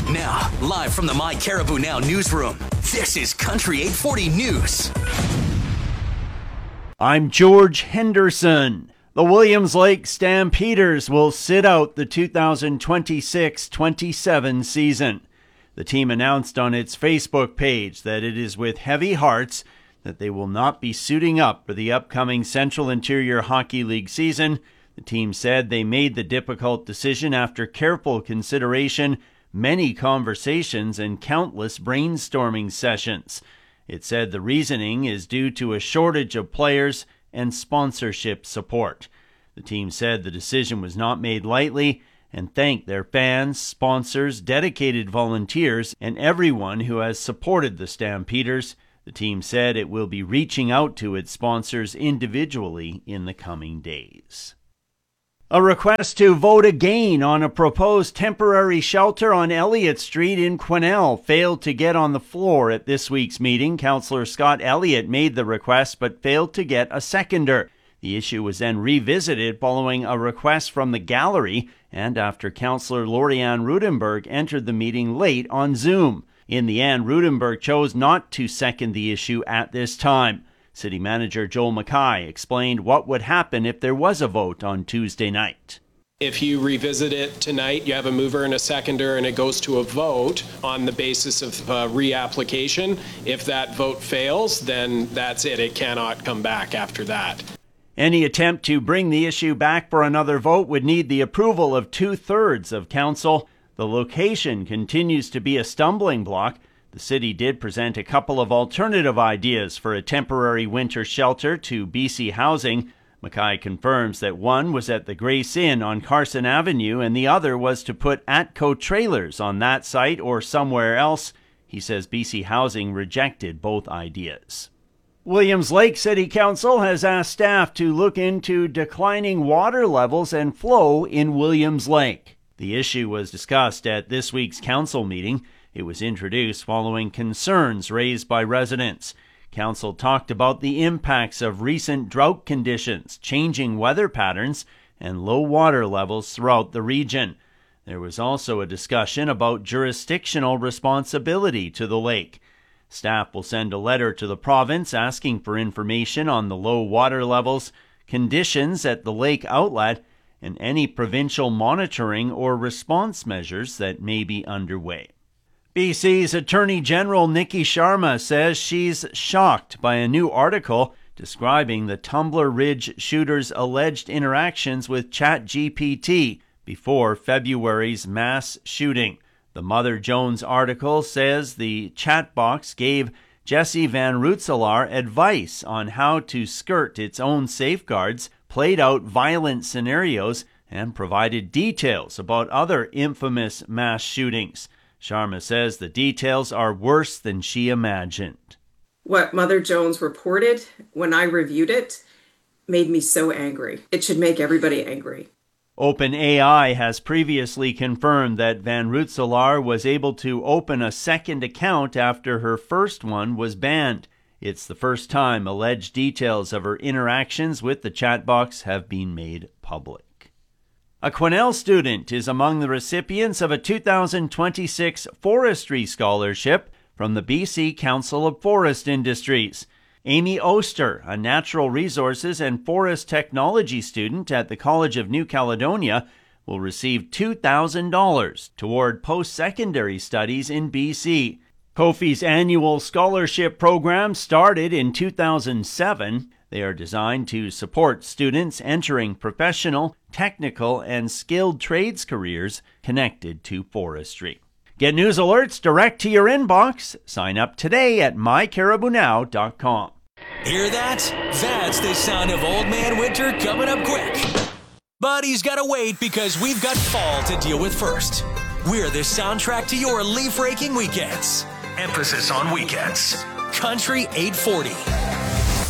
Now, live from the My Caribou Now newsroom, this is Country 840 News. I'm George Henderson. The Williams Lake Stampeders will sit out the 2026-27 season. The team announced on its Facebook page that it is with heavy hearts that they will not be suiting up for the upcoming Central Interior Hockey League season. The team said they made the difficult decision after careful consideration, many conversations, and countless brainstorming sessions. It said the reasoning is due to a shortage of players and sponsorship support. The team said the decision was not made lightly and thanked their fans, sponsors, dedicated volunteers, and everyone who has supported the Stampeders. The team said it will be reaching out to its sponsors individually in the coming days. A request to vote again on a proposed temporary shelter on Elliott Street in Quesnel failed to get on the floor at this week's meeting. Councillor Scott Elliott made the request but failed to get a seconder. The issue was then revisited following a request from the gallery and after Councillor Lori-Ann Rudenberg entered the meeting late on Zoom. In the end, Rudenberg chose not to second the issue at this time. City Manager Joel Mackay explained what would happen if there was a vote on Tuesday night. If you revisit it tonight, you have a mover and a seconder, and it goes to a vote on the basis of reapplication. If that vote fails, then that's it. It cannot come back after that. Any attempt to bring the issue back for another vote would need the approval of 2/3 of council. The location continues to be a stumbling block. The city did present a couple of alternative ideas for a temporary winter shelter to BC Housing. Mackay confirms that one was at the Grace Inn on Carson Avenue and the other was to put Atco trailers on that site or somewhere else. He says BC Housing rejected both ideas. Williams Lake City Council has asked staff to look into declining water levels and flow in Williams Lake. The issue was discussed at this week's council meeting. It was introduced following concerns raised by residents. Council talked about the impacts of recent drought conditions, changing weather patterns, and low water levels throughout the region. There was also a discussion about jurisdictional responsibility to the lake. Staff will send a letter to the province asking for information on the low water levels, conditions at the lake outlet, and any provincial monitoring or response measures that may be underway. BC's Attorney General Nikki Sharma says she's shocked by a new article describing the Tumbler Ridge shooter's alleged interactions with ChatGPT before February's mass shooting. The Mother Jones article says the chat box gave Jesse Van Rootselaar advice on how to skirt its own safeguards, played out violent scenarios, and provided details about other infamous mass shootings. Sharma says the details are worse than she imagined. What Mother Jones reported when I reviewed it made me so angry. It should make everybody angry. OpenAI has previously confirmed that Van Rootselaar was able to open a second account after her first one was banned. It's the first time alleged details of her interactions with the chat box have been made public. A Quesnel student is among the recipients of a 2026 Forestry Scholarship from the BC Council of Forest Industries. Amy Oster, a natural resources and forest technology student at the College of New Caledonia, will receive $2,000 toward post-secondary studies in BC. COFI's annual scholarship program started in 2007. They are designed to support students entering professional, technical, and skilled trades careers connected to forestry. Get news alerts direct to your inbox. Sign up today at mycaribounow.com. Hear that? That's the sound of Old Man Winter coming up quick. But he's got to wait because we've got fall to deal with first. We're the soundtrack to your leaf raking weekends. Emphasis on weekends. Country 840.